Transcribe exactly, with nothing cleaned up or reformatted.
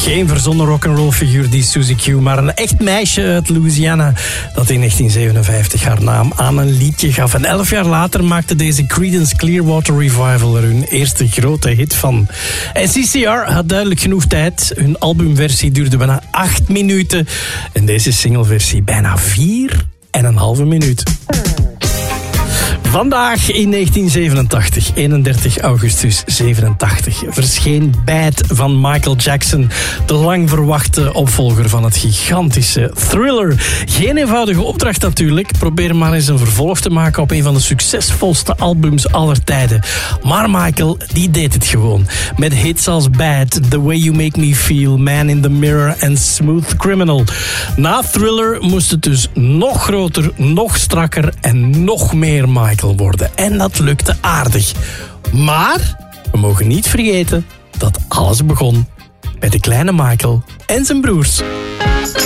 Geen verzonnen rock'n'roll figuur die Suzy Q, maar een echt meisje uit Louisiana dat in negentien zevenenvijftig haar naam aan een liedje gaf. En elf jaar later maakte deze Creedence Clearwater Revival er hun eerste grote hit van. En C C R had duidelijk genoeg tijd. Hun albumversie duurde bijna acht minuten en deze singleversie bijna vier en een halve minuut. Vandaag in negentien zevenentachtig, eenendertig augustus zevenentachtig, verscheen Bad van Michael Jackson, de lang verwachte opvolger van het gigantische Thriller. Geen eenvoudige opdracht natuurlijk, probeer maar eens een vervolg te maken op een van de succesvolste albums aller tijden. Maar Michael, die deed het gewoon. Met hits als Bad, The Way You Make Me Feel, Man in the Mirror en Smooth Criminal. Na Thriller moest het dus nog groter, nog strakker en nog meer Michael worden. En dat lukte aardig. Maar we mogen niet vergeten dat alles begon bij de kleine Michael en zijn broers.